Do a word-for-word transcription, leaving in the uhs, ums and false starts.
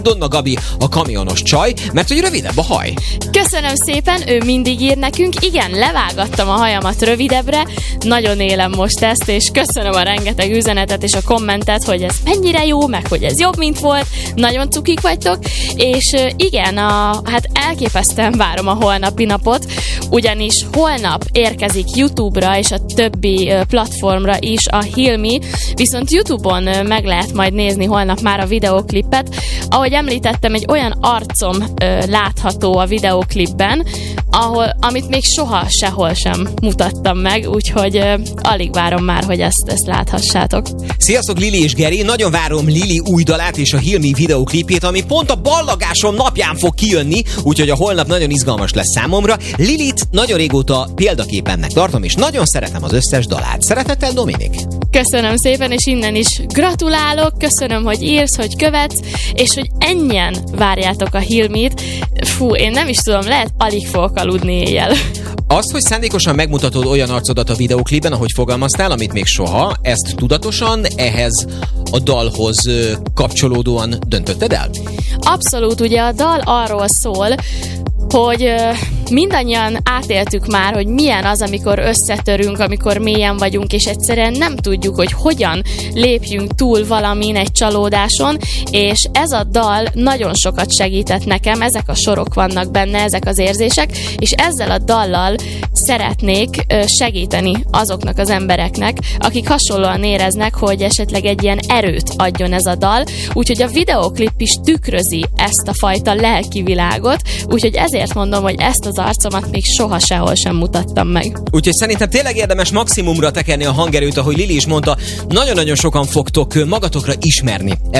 Donna Gabi a kamionos csaj, mert hogy rövidebb a haj. Köszönöm szépen, ő mindig ír nekünk. Igen, levágattam a hajamat rövidebbre, nagyon élem most ezt, és köszönöm a rengeteg üzenetet és a kommentet, hogy ez mennyire jó, meg hogy ez jobb, mint volt. Nagyon cukik vagytok, és igen, a, hát elképesztően várom a holnapi napot, ugyanis holnap érkezik YouTube-ra és a többi platformra is a Heal Me, viszont YouTube-on meg lehet majd nézni holnap már a videóklipet. Ahogy említettem, egy olyan arcom ö, látható a videóklipben, ahol, amit még soha sehol sem mutattam meg, úgyhogy ö, alig várom már, hogy ezt, ezt láthassátok. Sziasztok, Lili és Geri! Nagyon várom Lili új dalát és a Heal Me videóklipjét, ami pont a ballagásom napján fog kijönni, úgyhogy a holnap nagyon izgalmas lesz számomra. Lilit nagyon régóta példaképemnek tartom, és nagyon szeretem az összes dalát. Szeretettel, Dominik! Köszönöm szépen, és innen is gratulálok, köszönöm, hogy írsz, hogy követsz, és hogy ennyien várjátok a Heal Me-t. Fú, én nem is tudom, lehet alig fogok aludni éjjel. Azt, hogy szándékosan megmutatod olyan arcodat a videóklipben, ahogy fogalmaztál, amit még soha, ezt tudatosan ehhez a dalhoz kapcsolódóan döntötted el? Abszolút, ugye a dal arról szól, hogy uh, mindannyian átéltük már, hogy milyen az, amikor összetörünk, amikor mélyen vagyunk, és egyszerűen nem tudjuk, hogy hogyan lépjünk túl valamin, egy csalódáson, és ez a dal nagyon sokat segített nekem, ezek a sorok vannak benne, ezek az érzések, és ezzel a dallal szeretnék uh, segíteni azoknak az embereknek, akik hasonlóan éreznek, hogy esetleg egy ilyen erőt adjon ez a dal, úgyhogy a videóklip is tükrözi ezt a fajta lelki világot, úgyhogy ezért mondom, hogy ezt az arcomat még soha sehol sem mutattam meg. Úgyhogy szerintem tényleg érdemes maximumra tekerni a hangerőt, ahogy Lili is mondta, nagyon-nagyon sokan fogtok magatokra ismerni